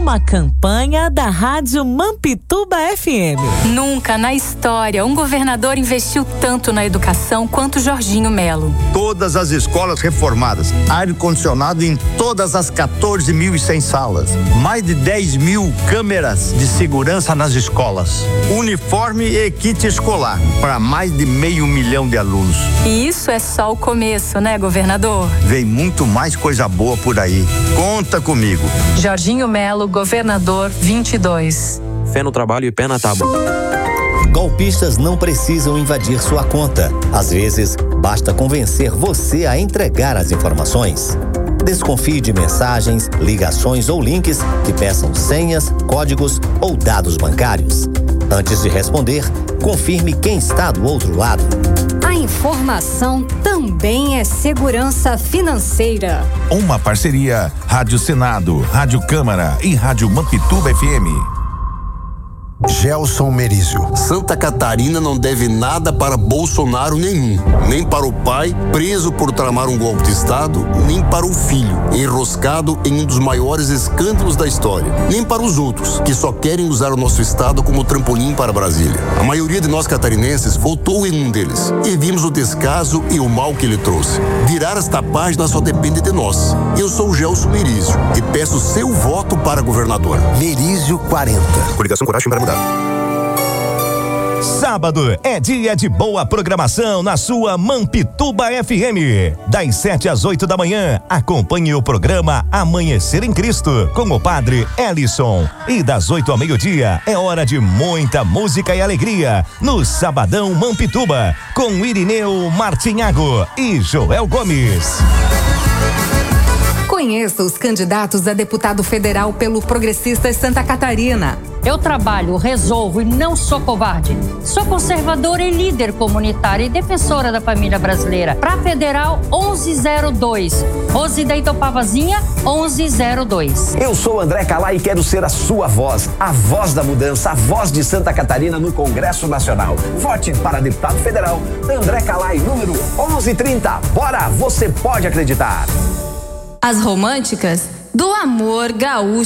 Uma campanha da Rádio Mampituba FM. Nunca na história um governador investiu tanto na educação quanto Jorginho Melo. Todas as escolas reformadas, ar-condicionado em todas as 14.100 salas, mais de 10 mil câmeras de segurança nas escolas, uniforme e kit escolar para mais de 500 mil de alunos. E isso é só o começo, né, governador? Vem muito mais coisa boa por aí. Conta comigo. Jorginho Melo, governador 22. Fé no trabalho e pé na tábua. Golpistas não precisam invadir sua conta. Às vezes, basta convencer você a entregar as informações. Desconfie de mensagens, ligações ou links que peçam senhas, códigos ou dados bancários. Antes de responder, confirme quem está do outro lado. A informação também é segurança financeira. Uma parceria Rádio Senado, Rádio Câmara e Rádio Mampituba FM. Gelson Merizio. Santa Catarina não deve nada para Bolsonaro nenhum. Nem para o pai, preso por tramar um golpe de Estado, nem para o filho, enroscado em um dos maiores escândalos da história. Nem para os outros, que só querem usar o nosso Estado como trampolim para Brasília. A maioria de nós catarinenses votou em um deles. E vimos o descaso e o mal que ele trouxe. Virar esta página só depende de nós. Eu sou o Gelson Merizio e peço seu voto para governador. Merizio 40. Coligação Coragem para Mudar. Sábado é dia de boa programação na sua Mampituba FM. Das 7 às 8 da manhã, acompanhe o programa Amanhecer em Cristo com o Padre Ellison. E das 8 ao meio-dia é hora de muita música e alegria no Sabadão Mampituba com Irineu Martinhago e Joel Gomes. Conheça os candidatos a deputado federal pelo Progressistas Santa Catarina. Eu trabalho, resolvo e não sou covarde. Sou conservadora e líder comunitária e defensora da família brasileira. Pra Federal, 1102. Rose da Itopavazinha, 1102. Eu sou André Calai e quero ser a sua voz, a voz da mudança, a voz de Santa Catarina no Congresso Nacional. Vote para deputado federal, André Calai, número 1130. Bora, você pode acreditar. As românticas do amor gaúcho.